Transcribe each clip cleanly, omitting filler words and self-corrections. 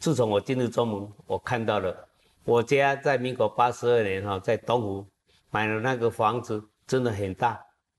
自从我进入中门，我看到了，我家在民国82年哈，在东湖买了那个房子，真的很大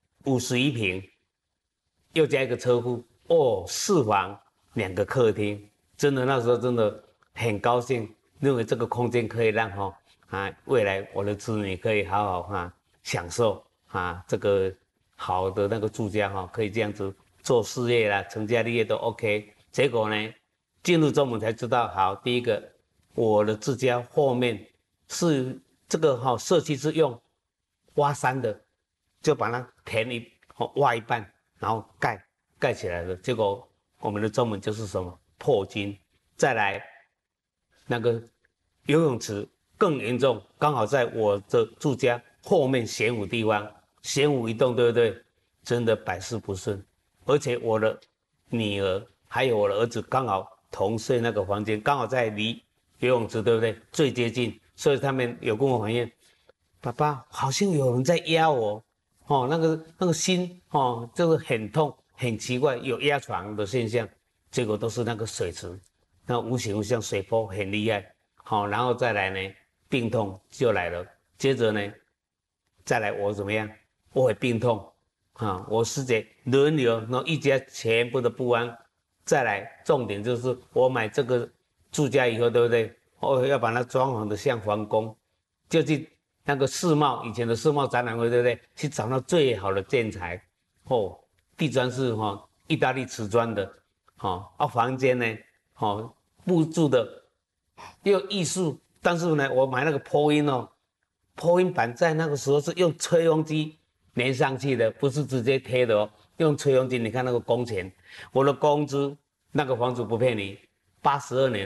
，51平，又加一个车库，哦，4房2个客厅，真的那时候真的很高兴，认为这个空间可以让未来我的子女可以好好享受这个好的那个住家可以这样子做事业啦，成家立业都 OK。结果呢，进入中门才知道，好，第一个我的自家后面是这个社区是用挖山的，就把它填挖一半，然后盖起来了。结果我们的中门就是什么破军，再来那个游泳池更严重，刚好在我的住家后面玄武地方，玄武一动，对不对？真的百事不顺，而且我的女儿还有我的儿子刚好同睡那个房间，刚好在离游泳池，对不对？最接近，所以他们有跟我反映，爸爸好像有人在压我，那个心就是很痛，很奇怪，有压床的现象，结果都是那个水池，那无形无相水波很厉害，然后再来呢，病痛就来了，接着呢，再来我怎么样？我会病痛我师姐轮流，然后一家全部的不安，再来重点就是我买这个住家以后，对不对？我要把它装潢的像皇宫，就去那个世贸以前的世贸展览会，对不对？去找到最好的建材，地砖是意大利瓷砖的，房间呢布置的又艺术，但是呢，我买那个破音破音板在那个时候是用吹风机粘上去的，不是直接贴的用吹风机，你看那个工钱，我的工资那个房子不骗你，82年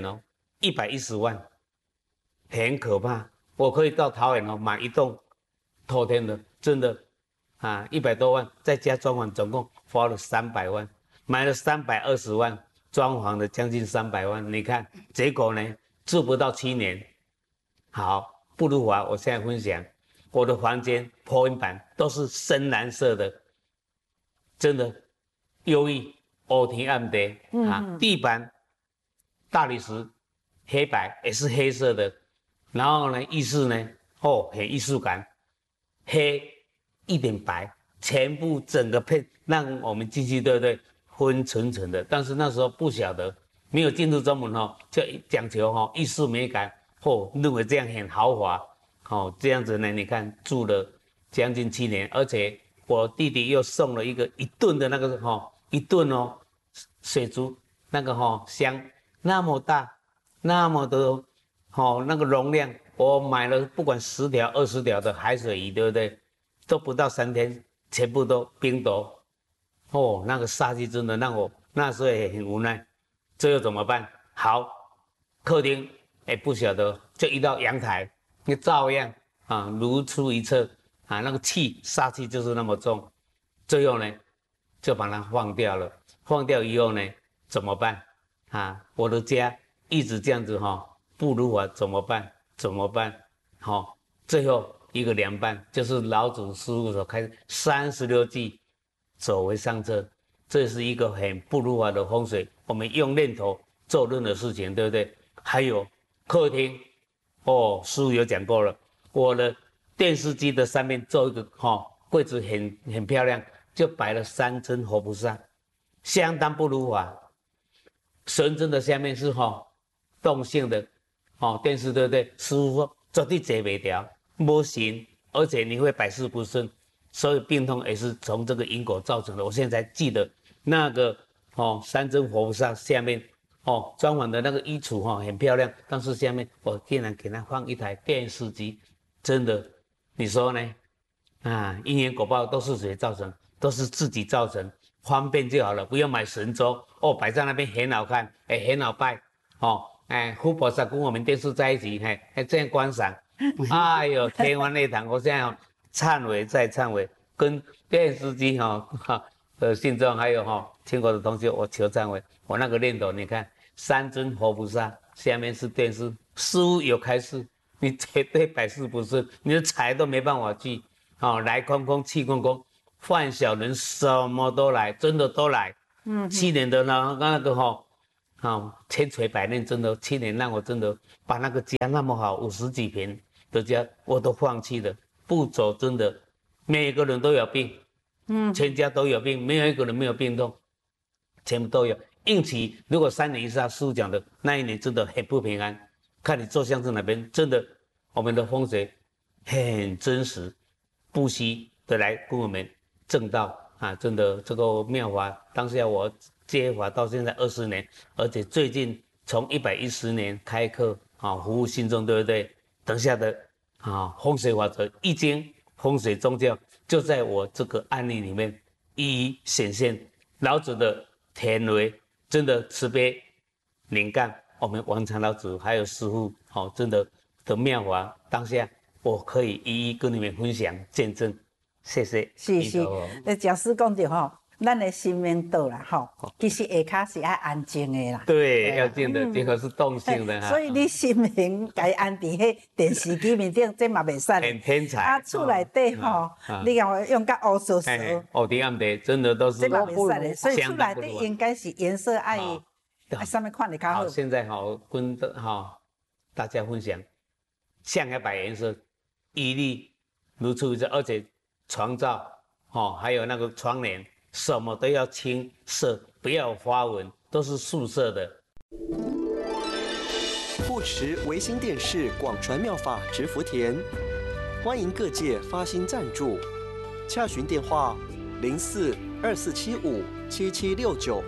110万，很可怕。我可以到桃园买一栋透天的，真的100多万，再加装潢，总共花了300万，买了320万，装潢的将近300万。你看结果呢，住不到7年。好，不如我现在分享，我的房间破音板都是深蓝色的，真的优异，黑天暗地地板大理石黑白也是黑色的，然后呢，浴室呢很艺术感，黑一点白，全部整个配让我们进去，对不对？昏沉沉的，但是那时候不晓得，没有进入中门就讲求艺术美感，认为这样很豪华，这样子呢，你看住了将近7年，而且我弟弟又送了一吨的那个一吨水族那个箱，那么大，那么的那个容量，我买了不管10条20条的海水鱼，对不对？都不到3天，全部都冰冻。那个杀气真的让我那时候也很无奈，这又怎么办？好，客厅不晓得，就一到阳台，那照样如出一辙那个杀气就是那么重。最后呢，就把它放掉了。放掉以后呢，怎么办？我的家一直这样子不如我怎么办？怎么办？最后一个凉拌，就是老祖师傅所开36计走为上策，这是一个很不如法的风水。我们用念头做任何事情，对不对？还有客厅，师傅有讲过了，我的电视机的上面做一个柜子很漂亮，就摆了3尊活菩萨，相当不如法。神尊的下面是动性的电视，对不对？师傅说绝对坐不掉，不行，而且你会百事不顺。所有病痛也是从这个因果造成的。我现在才记得那个3尊活菩萨下面装潢的那个衣橱很漂亮，但是下面我竟然给他放一台电视机，真的，你说呢？因缘果报都是谁造成？都是自己造成，方便就好了，不要买神州摆在那边很好看，很好拜护菩萨跟我们电视在一起，这样观赏，哎呦，天方夜谭！我现在忏悔再忏悔，跟电视机信众还有听过的同学，我求忏悔。我那个念头，你看3尊活菩萨下面是电视，师父有开示，你绝对百事不顺，你的财都没办法聚，来空空去空空，犯小人什么都来，真的都来。7年的那个千锤百炼，真的7年让我真的把那个家那么好50几平的家我都放弃了，不走真的，每个人都有病，全家都有病，没有一个人没有病痛，全部都有。运气如果3年以上，师傅讲的那一年真的很不平安。看你坐相是哪边，真的我们的风水很真实，不惜的来跟我们正道啊！真的这个妙法，当下我接法到现在20年，而且最近从110年开课服务信众，对不对？等下的风水法则、易经、风水宗教，就在我这个案例里面一一显现。老子的田为真的慈悲灵干。我们王禅老子还有师父，真的妙法，当下我可以一一跟你们分享见证，谢谢。 是，讲师讲到咱的生命道啦，其实下骹是要安静的啦。 对，要静的，这个是动性的所以你心灵该安伫迄电视机面顶，这嘛袂使。 很天才。 厝内底你讲用甲乌索索， 黑天暗地真的都是。 这嘛袂使的，所以厝内底应该是颜色爱什么款的较好。 现在跟大家分享，像要摆颜色，一律如出一辙，而且床罩还有那个窗帘，什么都要青色，不要有花纹，都是素色的。 护持维新电视广传妙法植福田，欢迎各界发心赞助，洽询电话0424757769。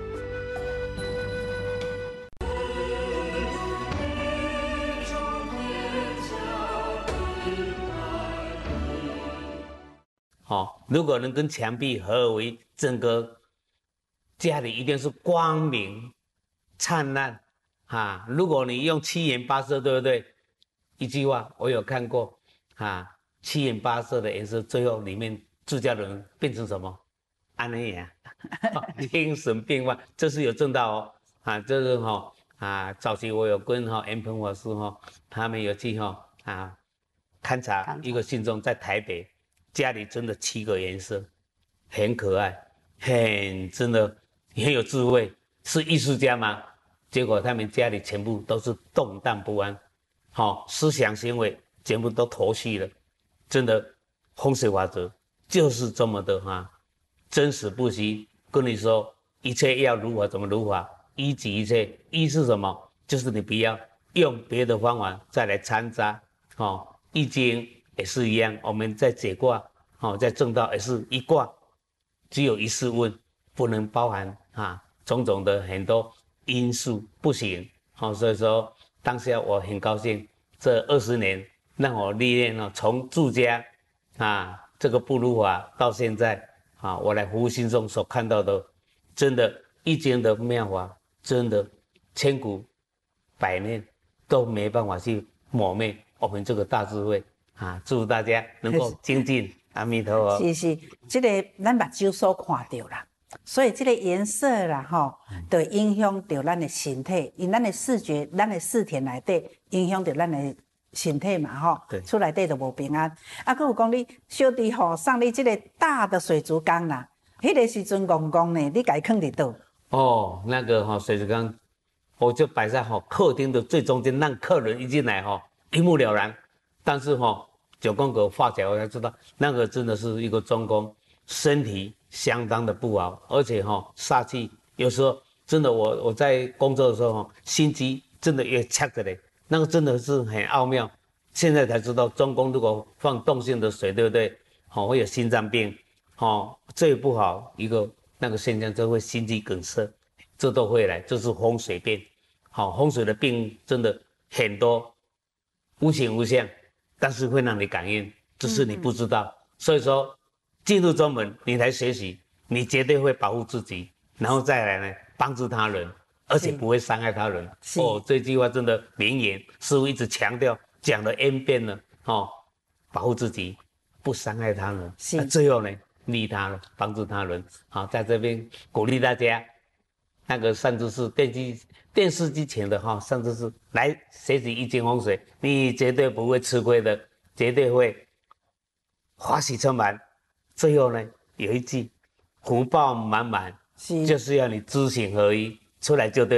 如果能跟墙壁合而为，整个家里一定是光明灿烂如果你用七颜八色，对不对？一句话我有看过七颜八色的颜色，最后里面住家人变成什么？安内呀，精神病患，这是有证到这是早期我有跟严鹏法师他们有去勘察一个信众在台北。家里真的7个颜色，很可爱，真的很有智慧，是艺术家吗？结果他们家里全部都是动荡不安，思想行为全部都脱序了。真的，风水法则就是这么的真实不虚。跟你说，一切要如法怎么如法，一即一切。一是什么？就是你不要用别的方法再来掺杂。易经也是一样，我们在解卦，在正道也是一卦，只有一事问，不能包含种种的很多因素，不行。所以说当下我很高兴，这20年让我历练从住家这个不如法到现在我来服务信众所看到的，真的易经的妙法，真的千古百年都没办法去抹灭我们这个大智慧。祝大家能够精进，阿弥陀佛。 是，这个咱目睭所看到啦，所以这个颜色啦，就影响到咱的身体，因咱的视觉，咱的视田内底影响到咱的身体嘛，厝内底就无平安。佫有讲你小弟送你这个大的水族缸啦，迄个时阵公公呢，你家放伫倒？ 那个水族缸，我就摆在客厅的最中间，让客人一进来一目了然。但是9宫格画起来，我才知道那个真的是一个中宫，身体相当的不好，而且煞气。有时候真的我在工作的时候心机真的也掐着嘞，那个真的是很奥妙。现在才知道，中宫如果放动性的水，对不对？会有心脏病，最不好一个那个现象就会心肌梗塞，这都会来，这是风水病。风水的病真的很多，无形无相。但是会让你感应，只是你不知道。所以说，进入宗门，你来学习，你绝对会保护自己，然后再来呢帮助他人，而且不会伤害他人。这句话真的名言，师父一直强调，讲了 N 遍了。保护自己，不伤害他人。最后呢，利他人，帮助他人。在这边鼓励大家，那个上知识电视机前的上知识来学习易经风水，你绝对不会吃亏的，绝对会欢喜充满。最后呢，有一句福报满满，就是要你知行合一，出来就对了。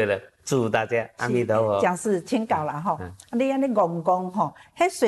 祝福大家，阿弥陀佛。 讲师请教了吼，你安尼戆戆吼，迄